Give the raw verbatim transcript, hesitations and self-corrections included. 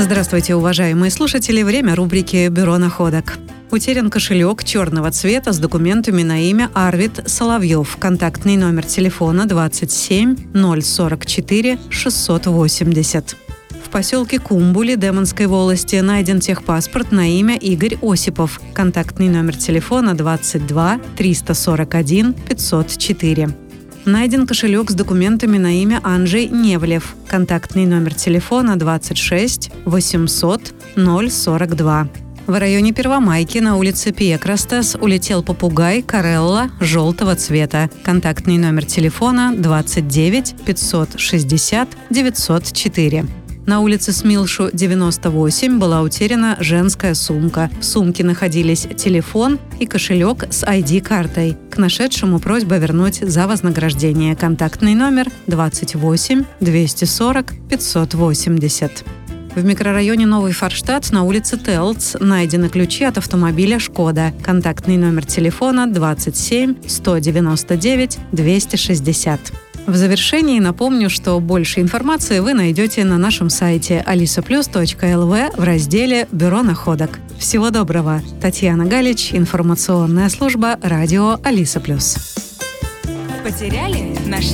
Здравствуйте, уважаемые слушатели. Время рубрики «Бюро находок». Утерян кошелек черного цвета с документами на имя Арвид Соловьев. Контактный номер телефона двадцать семь ноль сорок четыре шестьсот восемьдесят. В поселке Кумбули Демонской волости найден техпаспорт на имя Игорь Осипов. Контактный номер телефона двадцать два триста сорок один пятьсот четыре. Найден кошелек с документами на имя Анджей Невлев. Контактный номер телефона двадцать шесть восемьсот ноль сорок два. В районе Первомайки на улице Пьекрастас улетел попугай Карелла желтого цвета. Контактный номер телефона двадцать девять пятьсот шестьдесят девятьсот четыре. На улице Смилшу, девяносто восемь, была утеряна женская сумка. В сумке находились телефон и кошелек с ай ди-картой. К нашедшему просьба вернуть за вознаграждение. Контактный номер двадцать восемь двести сорок пятьсот восемьдесят. В микрорайоне Новый Форштадт на улице Телц найдены ключи от автомобиля «Шкода». Контактный номер телефона двадцать семь сто девяносто девять двести шестьдесят. В завершении напомню, что больше информации вы найдете на нашем сайте алиса плюс точка эл ви в разделе «Бюро находок». Всего доброго! Татьяна Галич, информационная служба радио Алиса Плюс. Потеряли? Нашли?